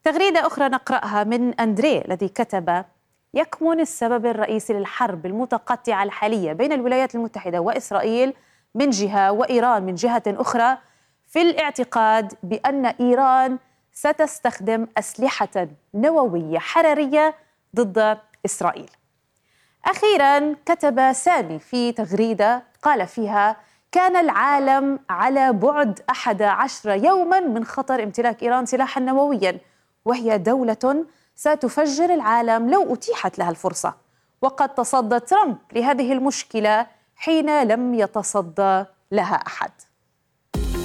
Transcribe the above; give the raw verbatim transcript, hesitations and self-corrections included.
تغريدة أخرى نقرأها من أندريه الذي كتب: يكمن السبب الرئيسي للحرب المتقطعة الحالية بين الولايات المتحدة وإسرائيل من جهة وإيران من جهة أخرى في الاعتقاد بأن إيران ستستخدم أسلحة نووية حرارية ضد إسرائيل. أخيراً كتب سامي في تغريدة قال فيها: كان العالم على بعد أحد عشر يوماً من خطر امتلاك إيران سلاحاً نووياً، وهي دولة ستفجر العالم لو أتيحت لها الفرصة. وقد تصدى ترامب لهذه المشكلة حين لم يتصدى لها أحد.